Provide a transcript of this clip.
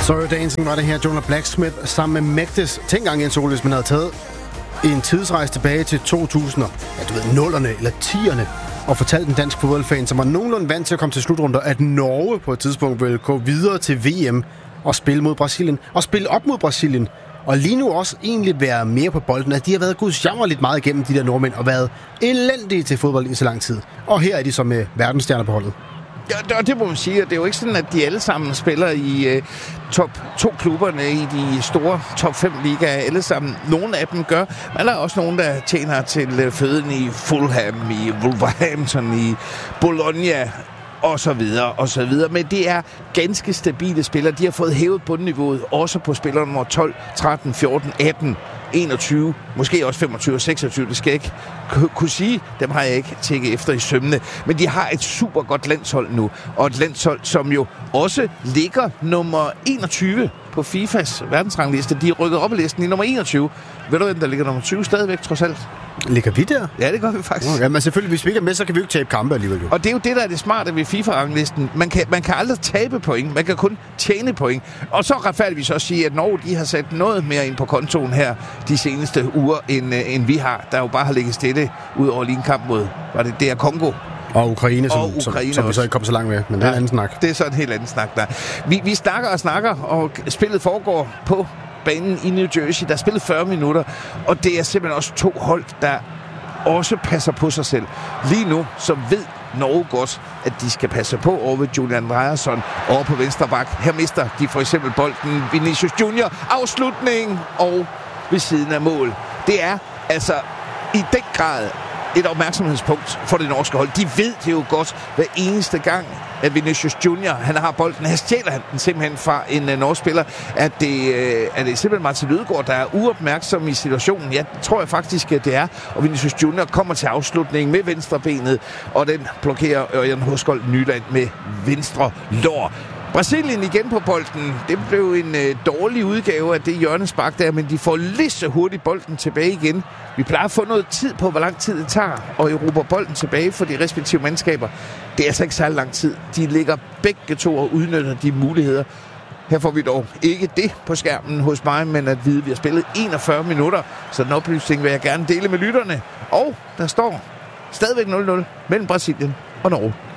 Sorry Dancing var det her, Jonah Blacksmith sammen med Magdes. Tænk engang, Jens Ole, hvis man havde taget en tidsrejse tilbage til 2000'erne, nullerne eller 10'erne, og fortalt en dansk fodboldfan, som var nogenlunde vant til at komme til slutrunder, at Norge på et tidspunkt ville gå videre til VM og spille mod Brasilien, og spille op mod Brasilien, og lige nu også egentlig være mere på bolden, at de har været gudsjammerligt meget igennem de der nordmænd, og været elendige til fodbold i så lang tid. Og her er de så med verdensstjerner på holdet. Ja, det må man sige, det er jo ikke sådan, at de alle sammen spiller i top 2-klubberne i de store top 5 ligaer alle sammen. Nogle af dem gør, men der er også nogen, der tjener til føden i Fulham, i Wolverhampton, i Bologna, og så videre, og så videre. Men det er ganske stabile spillere. De har fået hævet bundniveauet, også på spillere nummer 12, 13, 14, 18, 21, måske også 25 og 26, det skal jeg ikke kunne sige. Dem har jeg ikke tjekket efter i sømmene. Men de har et super godt landshold nu, og et landshold, som jo også ligger nummer 21 på FIFAs verdensrangliste. De er rykket op i listen i nummer 21. Ved du, hvem der ligger nummer 20 stadigvæk, trods alt? Ligger vi der? Ja, det gør vi faktisk. Ja, men selvfølgelig, hvis vi ikke er med, så kan vi jo ikke tabe kampe alligevel. Jo. Og det er jo det, der er det smarte ved FIFA-ranglisten. Man kan aldrig tabe point. Man kan kun tjene point. Og så retfærdigvis også sige, at Norge, de har sat noget mere ind på kontoen her de seneste uger, end vi har. Der jo bare har ligget stille ud over lige en kamp mod, var det DR Kongo? Og Ukraine, som vi så ikke kom så langt med. Men det er en anden snak. Det er så en helt anden snak, der. Vi snakker, og spillet foregår på banen i New Jersey. Der er spillet 40 minutter, og det er simpelthen også to hold, der også passer på sig selv. Lige nu, så ved Norge godt, at de skal passe på over ved Julian Ryerson over på venstre bak. Her mister de for eksempel bolden. Vinicius Junior, afslutning og ved siden af mål. Det er altså i den grad et opmærksomhedspunkt for det norske hold. De ved det jo godt hver eneste gang, at Vinicius Junior, han har bolden. Her stjæler han den simpelthen fra en norsk spiller. At det simpelthen Martin Ødegaard, der er uopmærksom i situationen. Ja, det tror jeg faktisk, at det er. Og Vinicius Junior kommer til afslutningen med venstre benet, og den blokerer Ørjan Hoskold Nyland med venstre lår. Brasilien igen på bolden. Det blev en dårlig udgave af det hjørnespark der, men de får lige så hurtigt bolden tilbage igen. Vi plejer at få noget tid på, hvor lang tid det tager at erobre bolden tilbage for de respektive mandskaber. Det er altså ikke særlig lang tid. De ligger begge to og udnytter de muligheder. Her får vi dog ikke det på skærmen hos mig, men at vide, at vi har spillet 41 minutter. Så den oplysning vil jeg gerne dele med lytterne. Og der står stadigvæk 0-0 mellem Brasilien og Norge.